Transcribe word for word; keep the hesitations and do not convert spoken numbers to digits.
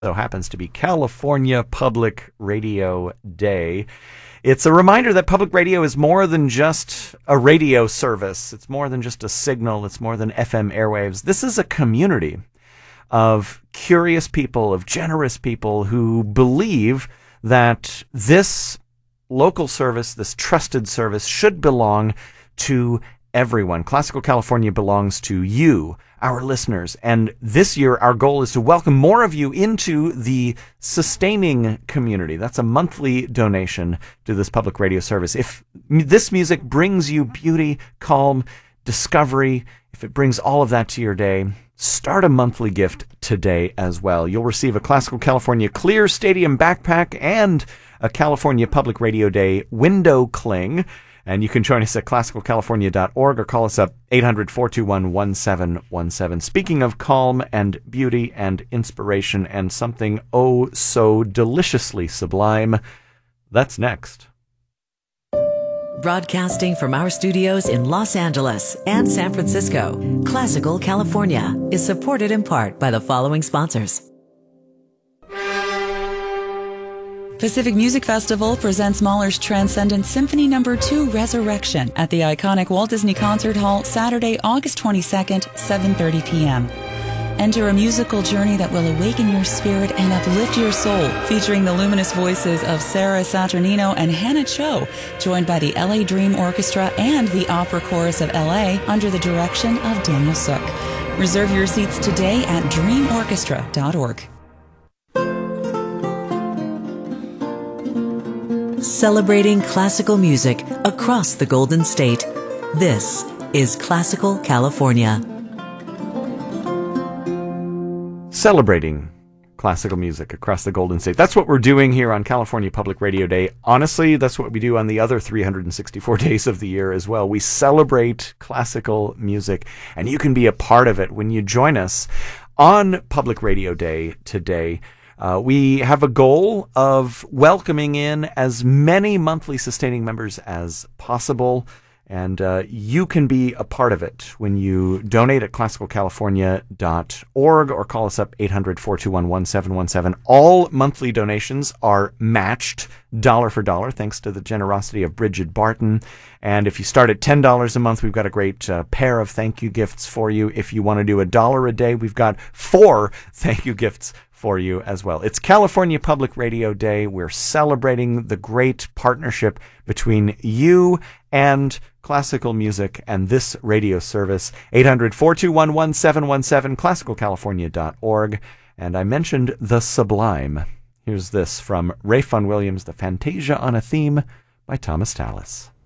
So happens to be California Public Radio Day. It's a reminder that public radio is more than just a radio service. It's more than just a signal. It's more than F M airwaves. This is a community of curious people, of generous people who believe that this local service, this trusted service, should belong to everyone. Classical California belongs to you, our listeners. And this year, our goal is to welcome more of you into the sustaining community. That's a monthly donation to this public radio service. If this music brings you beauty, calm, discovery, if it brings all of that to your day, start a monthly gift today as well. You'll receive a Classical California Clear Stadium backpack and a California Public Radio Day window cling. And you can join us at classical california dot org or call us up eight hundred, four two one, one seven one seven. Speaking of calm and beauty and inspiration and something oh so deliciously sublime, that's next. Broadcasting from our studios in Los Angeles and San Francisco, Classical California is supported in part by the following sponsors. Pacific Music Festival presents Mahler's Transcendent Symphony Number two Resurrection at the iconic Walt Disney Concert Hall Saturday, August twenty-second, seven thirty p.m. Enter a musical journey that will awaken your spirit and uplift your soul, featuring the luminous voices of Sarah Saturnino and Hannah Cho, joined by the L A Dream Orchestra and the Opera Chorus of L A under the direction of Daniel Sook. Reserve your seats today at dream orchestra dot org. Celebrating classical music across the Golden State. This is Classical California. Celebrating classical music across the Golden State. That's what we're doing here on California Public Radio Day. Honestly, that's what we do on the other three hundred sixty-four days of the year as well. We celebrate classical music, and you can be a part of it when you join us on Public Radio Day today. Uh, we have a goal of welcoming in as many monthly sustaining members as possible, and uh, you can be a part of it when you donate at classical california dot org or call us up eight hundred, four two one, one seven one seven. All monthly donations are matched dollar for dollar, thanks to the generosity of Bridget Barton. And if you start at ten dollars a month, we've got a great uh, pair of thank you gifts for you. If you want to do a dollar a day, we've got four thank you gifts for you as well. It's California Public Radio Day. We're celebrating the great partnership between you and classical music and this radio service. eight hundred, four two one, one seven one seven, classical california dot org. And I mentioned the sublime. Here's this from Ralph Vaughan Williams, The Fantasia on a Theme by Thomas Tallis.